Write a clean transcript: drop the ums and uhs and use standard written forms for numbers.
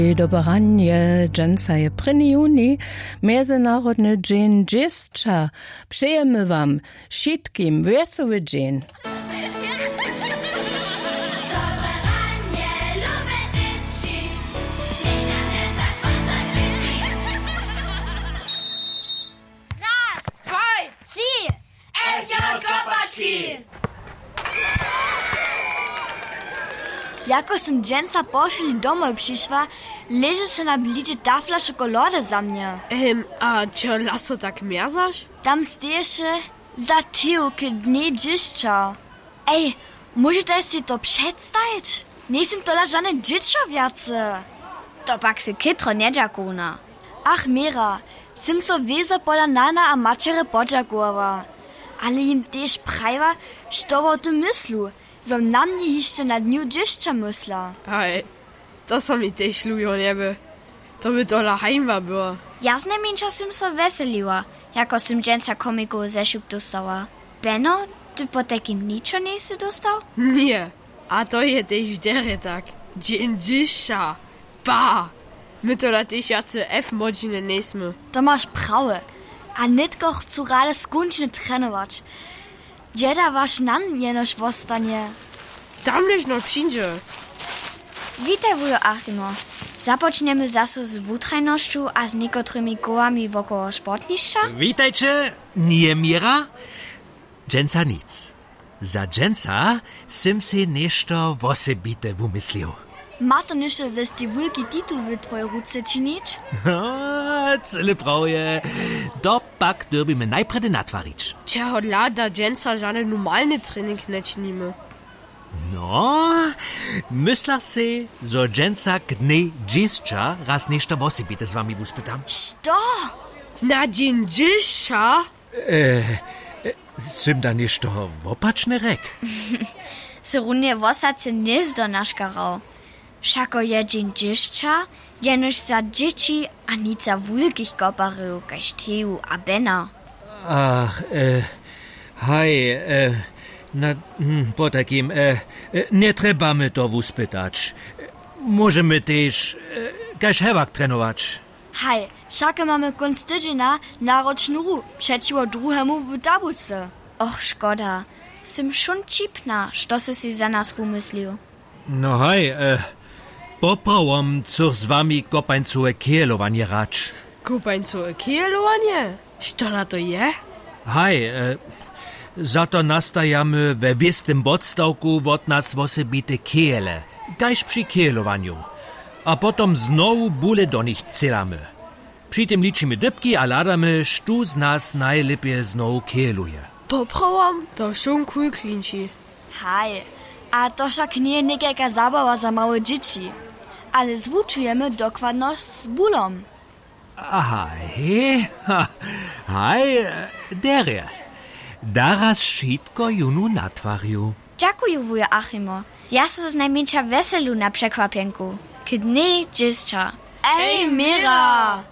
Dobranie, dżęca je 1. juni, Międzynarodny dzień dziecka. Přejemy wam wszystkim wesoły dzień. Jako sam dżęca poszli domoj przyszła, leży się na blidzie tafla czekolady za mnie. A čo laso tak mierzasz? Tam steje za tyłki dnie dziecka. Ej, możecie si to przedstawić? Nie są to żadne dziecko wiace. To pak si kytro nie dżakuna. Ach, Mira, sim so weze pola nana a mačere podžakovala. Ale im też prajva, što o tym myslu. So na mnie jeszcze na dniu dziecka mysla. Hej, to so mi też lujo nieby. To by to lahajma było. Jasne minča sim so veseliła, jako sim dżęca komiku zeszuk dostała. Beno, ty po takim niczo nisi dostał? Nie, a to je też dere tak. Dzień dzisza. Ba! My to na też jacy F-modziny nesmy. To masz prawe. A nitko chcу rade skunčne trenować. Dzieda wasz nan jenoż wostanie. Tam lež no przyjdzie. Witaj, wujo Achimo. Započnemy zase z wutrajnością a z niekotrymi kołami wokoło sportniszcza? Witajcie, nie Mira? Dżęca nic. Za dżęca sim se nešto wosebite wumyslił. Ma to niщо ze sti wulki titul w twojej ruce czynić? Cyle prawie. Dopak dobimy najpredy natwarić. Tja, lada dżęca żadne normalny trening nie czynimy. No, myślach se, zo dżęca k dnej dziecka raz nešto wosebite z wami wuspytam. Što? Na dzień dzisza? Sim da nešto wopaczne rek. Serunie wosace nic do naškarał. Všako je dzień dziecka, jenož za dzieci a nic za wulkich koparył, kaž teju a bena. Ach, hej, po takim, nie trebamy to wuspytać. Możemy też, kaž hewak trenować. Hej, všako mamy konc tydziena narod sznuru, przeciwo druhému w tabulce. Och, škoda. Sim šun čipna, što si za nas umyslil. No hej, poprawam, co z wami kopańcowe kielowanie racz. Kopańcowe kielowanie? Što na to je? Hej, za to nastajamy we wiestym podstawku od nas wosebite kiele, kaž przy kielowaniu. A potom znowu bóle do nich celamy. Przy tym liczymy dybki a ladamy, sztu z nas najlepiej znowu kieluje. Poprawam, to schon cool klinči. Hej, a to však nie je nekajka zabawa za małe dzieci. Ale zwuczujemy dokładność z bólom. Hej, dere. Daraz šitko junu natvarju. Dziękuję, wujo Achimo. Ja so z najmniejsza weselu na przekwapienku. K dni dziecka. Ej, Mira!